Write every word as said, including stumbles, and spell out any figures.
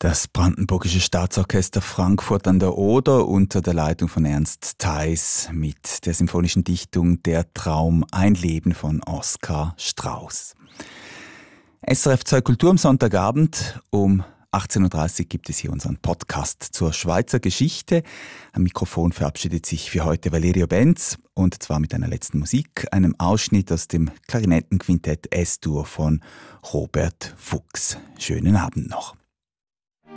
Das Brandenburgische Staatsorchester Frankfurt an der Oder unter der Leitung von Ernst Theis mit der symphonischen Dichtung Der Traum, ein Leben von Oskar Strauß. S R F zwei Kultur am Sonntagabend um achtzehn Uhr dreißig gibt es hier unseren Podcast zur Schweizer Geschichte. Am Mikrofon verabschiedet sich für heute Valerio Benz und zwar mit einer letzten Musik, einem Ausschnitt aus dem Klarinettenquintett S-Dur von Robert Fuchs. Schönen Abend noch.